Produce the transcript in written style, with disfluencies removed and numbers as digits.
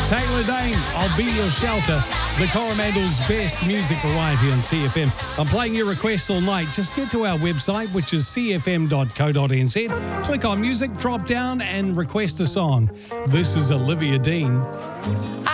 Taylor Dane, I'll Be Your Shelter. The Coromandel's best music variety on CFM. I'm playing your requests all night. Just get to our website, which is cfm.co.nz. Click on music, drop down and request a song. This is Olivia Dean.